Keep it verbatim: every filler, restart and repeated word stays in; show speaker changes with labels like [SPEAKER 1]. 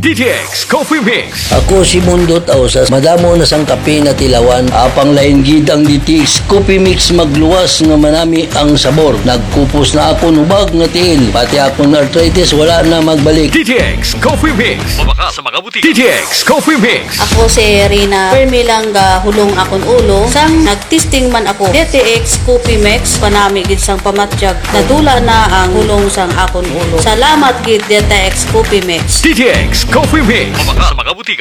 [SPEAKER 1] D T X Coffee Mix.
[SPEAKER 2] Ako si Mundo Tausas, madamo na sang kape na tilawan, apang lain gid ang D T X Coffee Mix magluwas nga manami ang sabor. Nagkupos na ako nubag nga tiil, pati akong arthritis wala na magbalik.
[SPEAKER 1] D T X Coffee Mix. Mabaka sa mga butika. D T X Coffee Mix.
[SPEAKER 3] Ako si Rina, permi lang ga hulong akon ulo. Sang nagtesting man ako, D T X Coffee Mix, panami gid sang pamatjag. Nadula na ang hulong sang akon ulo. Salamat gid D T X Coffee Mix.
[SPEAKER 1] D T X Coffee Mix. Mabaka sa mga butika.